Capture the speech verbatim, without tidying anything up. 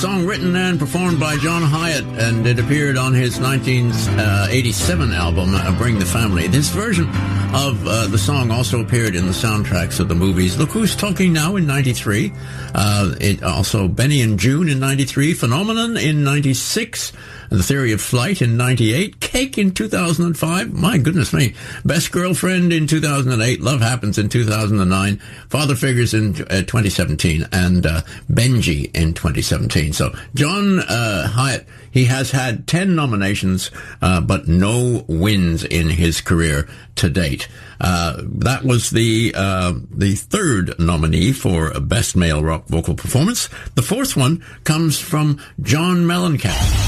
song written and performed by John Hiatt, and it appeared on his nineteen eighty-seven album, uh, Bring the Family. This version of uh, the song also appeared in the soundtracks of the movies Look Who's Talking Now in ninety-three, uh, it also Benny and June in ninety-three, Phenomenon in ninety-six, The Theory of Flight in ninety-eight, Cake in two thousand five, my goodness me, Best Girlfriend in two thousand eight, Love Happens in two thousand nine, Father Figures in uh, twenty seventeen, and uh, Benji in twenty seventeen. So John uh, Hiatt, he has had ten nominations, uh, but no wins in his career to date. Uh, that was the uh, the third nominee for Best Male Rock Vocal Performance. The fourth one comes from John Mellencamp.